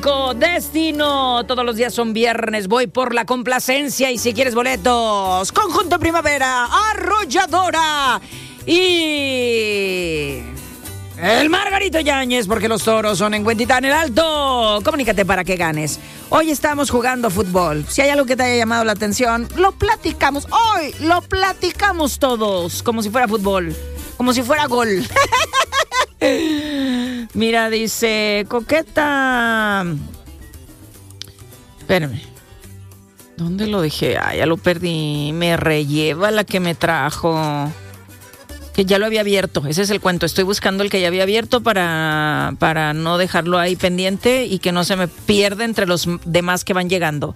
5, Destino. Todos los días son viernes. Voy por la complacencia y si quieres boletos, Conjunto Primavera, Arrolladora y el Margarito Yáñez, porque los toros son en Huentitán el Alto. Comunícate para que ganes. Hoy estamos jugando fútbol. Si hay algo que te haya llamado la atención, lo platicamos. Hoy lo platicamos todos, como si fuera fútbol, como si fuera gol. Mira, dice Coqueta. Espérame. ¿Dónde lo dejé? Ah, ya lo perdí. Me relleva la que me trajo. Que ya lo había abierto. Ese es el cuento. Estoy buscando el que ya había abierto para no dejarlo ahí pendiente y que no se me pierda entre los demás que van llegando.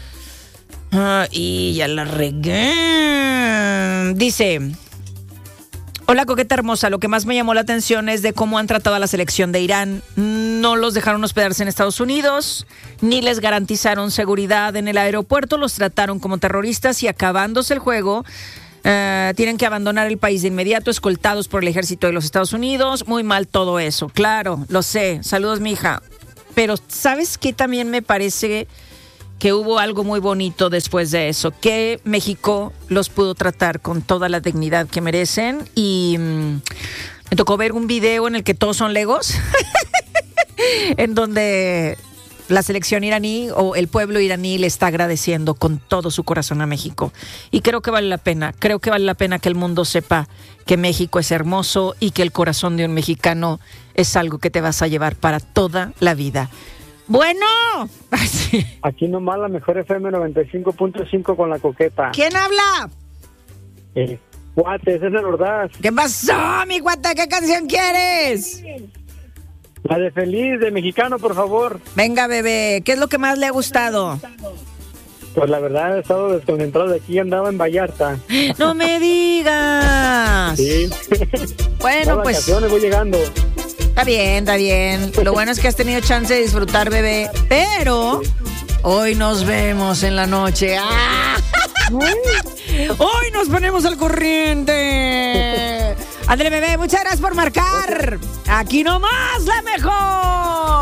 Y ya la regué. Dice: hola, Coqueta hermosa, lo que más me llamó la atención es de cómo han tratado a la selección de Irán. No los dejaron hospedarse en Estados Unidos, ni les garantizaron seguridad en el aeropuerto, los trataron como terroristas y acabándose el juego, tienen que abandonar el país de inmediato, escoltados por el ejército de los Estados Unidos. Muy mal todo eso, claro, lo sé. Saludos, mija. Pero ¿sabes qué también me parece que hubo algo muy bonito después de eso? Que México los pudo tratar con toda la dignidad que merecen y me tocó ver un video en el que todos son legos, en donde la selección iraní o el pueblo iraní le está agradeciendo con todo su corazón a México. Y creo que vale la pena que el mundo sepa que México es hermoso y que el corazón de un mexicano es algo que te vas a llevar para toda la vida. Bueno, aquí nomás la mejor FM 95.5 con la Coqueta. ¿Quién habla? Guate, ese es el Ordaz. ¿Qué pasó, mi guata? ¿Qué canción quieres? La de Feliz, de Mexicano, por favor. Venga, bebé, ¿qué es lo que más le ha gustado? Pues la verdad he estado desconcentrado de aquí, andaba en Vallarta. ¡No me digas! Sí. Bueno, pues vacaciones, voy llegando. Está bien, está bien. Lo bueno es que has tenido chance de disfrutar, bebé. Pero hoy nos vemos en la noche. ¡Ah! Hoy nos ponemos al corriente. Ándale, bebé, muchas gracias por marcar. Aquí nomás la mejor.